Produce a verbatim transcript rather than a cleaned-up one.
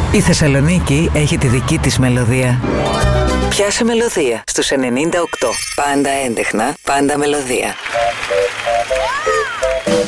Η Θεσσαλονίκη έχει τη δική της μελωδία. Πιάσε μελωδία στους ενενήντα οκτώ. Πάντα έντεχνα, πάντα μελωδία.